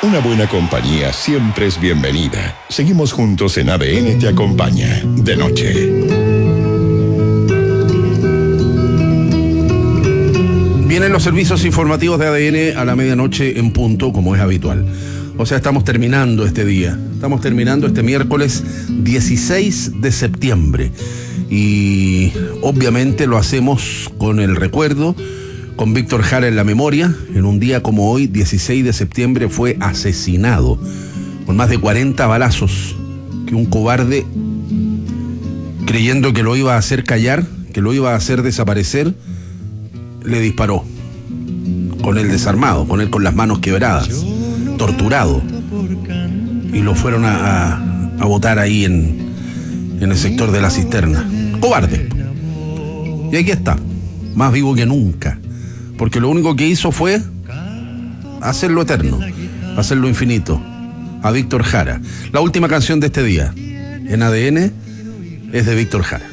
Una buena compañía siempre es bienvenida. Seguimos juntos en ADN Te Acompaña, de noche. Vienen los servicios informativos de ADN a la medianoche en punto, como es habitual. O sea, estamos terminando este día. Estamos terminando este miércoles 16 de septiembre. Y obviamente lo hacemos con el recuerdo, con Víctor Jara en la memoria. En un día como hoy, 16 de septiembre, fue asesinado con más de 40 balazos que un cobarde, creyendo que lo iba a hacer callar, que lo iba a hacer desaparecer, le disparó. Con él desarmado, con él con las manos quebradas, torturado. Y lo fueron a botar ahí en el sector de la cisterna. Cobarde. Y aquí está, más vivo que nunca. Porque lo único que hizo fue hacerlo eterno, hacerlo infinito. A Víctor Jara. La última canción de este día en ADN es de Víctor Jara.